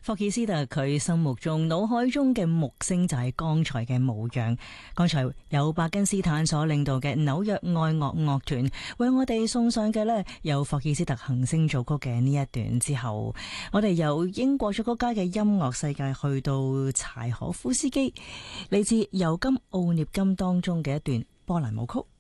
霍爾斯特佢心目中腦海中嘅木星就係剛才嘅模樣。剛才由伯根斯坦所領導嘅紐約愛樂樂團為我哋送上嘅呢，有霍爾斯特行星組曲嘅呢一段之後，我哋由英國作曲家嘅音樂世界去到柴可夫斯基嚟自尤金奧涅金當中嘅一段波蘭舞曲。